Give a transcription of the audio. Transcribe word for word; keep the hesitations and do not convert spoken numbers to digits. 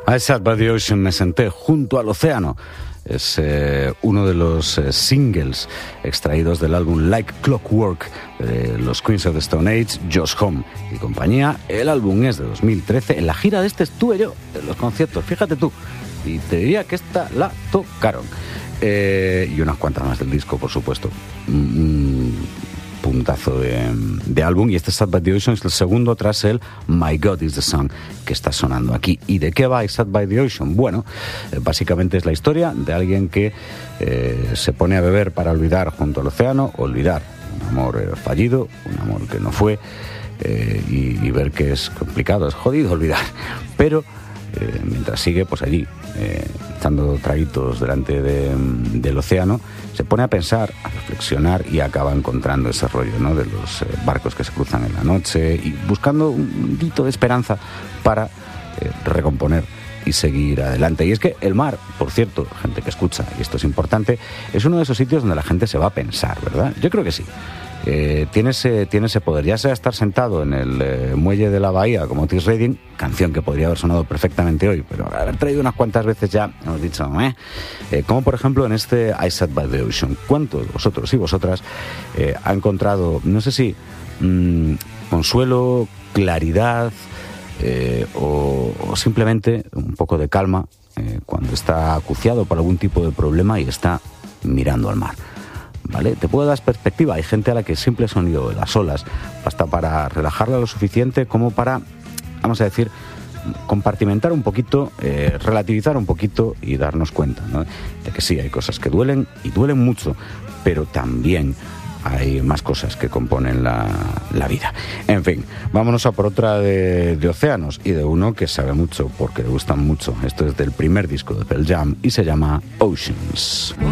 I Sat by the Ocean, me senté junto al océano. Es eh, uno de los eh, singles extraídos del álbum Like Clockwork de los Queens of the Stone Age, Josh Homme y compañía. El álbum es de dos mil trece. En la gira de este estuve yo en los conciertos, fíjate tú. Y te diría que esta la tocaron. Eh, y unas cuantas más del disco, por supuesto. Un puntazo de, de álbum. Y este Sat by the Ocean es el segundo tras el My God is the Sun que está sonando aquí. ¿Y de qué va Sat by the Ocean? Bueno, eh, básicamente es la historia de alguien que eh, se pone a beber para olvidar junto al océano, olvidar un amor eh, fallido, un amor que no fue, eh, y, y ver que es complicado, es jodido olvidar. Pero eh, mientras sigue pues allí, eh, echando traguitos delante de, del océano, se pone a pensar, a reflexionar y acaba encontrando ese rollo, ¿no?, de los eh, barcos que se cruzan en la noche y buscando un hito de esperanza para eh, recomponer y seguir adelante. Y es que el mar, por cierto, gente que escucha, y esto es importante, es uno de esos sitios donde la gente se va a pensar, ¿verdad? Yo creo que sí. Eh, tiene, ese, tiene ese poder, ya sea estar sentado en el eh, muelle de la bahía como Otis Redding, canción que podría haber sonado perfectamente hoy, pero haber traído unas cuantas veces ya hemos dicho, ¿eh? Eh, como por ejemplo en este I Sat by the Ocean. ¿Cuántos de vosotros y vosotras eh, ha encontrado, no sé si mmm, consuelo, claridad eh, o, o simplemente un poco de calma eh, cuando está acuciado por algún tipo de problema y está mirando al mar? ¿Vale? Te puede dar perspectiva. Hay gente a la que el simple sonido de las olas basta para relajarla lo suficiente como para, vamos a decir, compartimentar un poquito, eh, relativizar un poquito y darnos cuenta, ¿no?, de que sí, hay cosas que duelen y duelen mucho, pero también hay más cosas que componen la, la vida. En fin, vámonos a por otra de, de océanos y de uno que sabe mucho porque le gustan mucho. Esto es del primer disco de Pearl Jam y se llama Oceans.